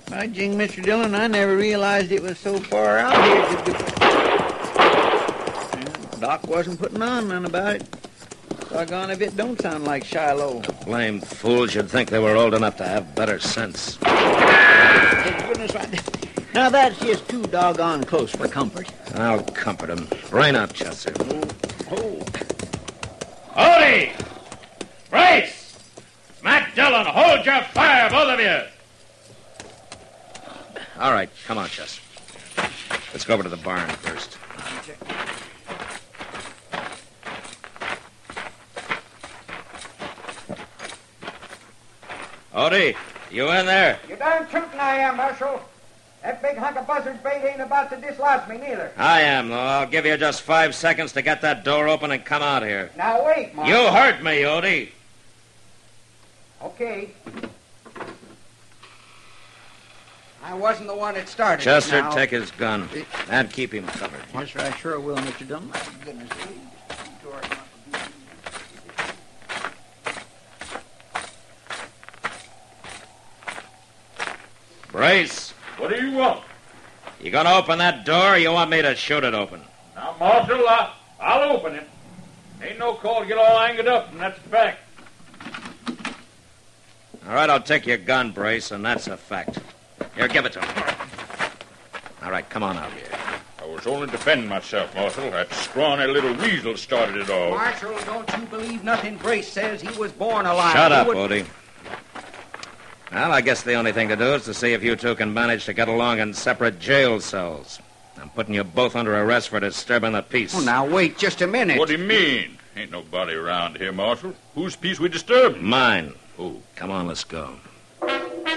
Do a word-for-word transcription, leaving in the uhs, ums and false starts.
By jing, Mister Dillon, I never realized it was so far out here to do... Doc wasn't putting on none about it. Doggone if it don't sound like Shiloh. The blamed fools should think they were old enough to have better sense. Thank goodness, right. Now that's just too doggone close for comfort. I'll comfort him. Brain up, Chester. Oh, oh. Odie! Brace! Matt Dillon, hold your fire, both of you! All right, come on, Chester. Let's go over to the barn first. Odie, you in there? You darn tootin' I am, Marshal. That big hunk of buzzard bait ain't about to dislodge me neither. I am, though. I'll give you just five seconds to get that door open and come out here. Now wait, Marshal. You heard me, Odie. Okay. I wasn't the one that started. Chester, now. take his gun and keep him covered. Yes, sir, I sure will, Mister Dillon. My goodness. Brace, What do you want? you gonna open that door or you want me to shoot it open? Now, Marshal, I, I'll open it. Ain't no call to get all angered up, and that's a fact. All right, I'll take your gun, Brace, and that's a fact. Here, give it to me. All right, come on out here. I was only defending myself, Marshal. That scrawny little weasel started it all. Marshal, don't you believe nothing Brace says. He was born alive. Shut He up, would... Odie. Well, I guess the only thing to do is to see if you two can manage to get along in separate jail cells. I'm putting you both under arrest for disturbing the peace. Oh, now wait just a minute. What do you mean? Ain't nobody around here, Marshal. Whose peace we disturbing? Mine. Who? Come on, let's go.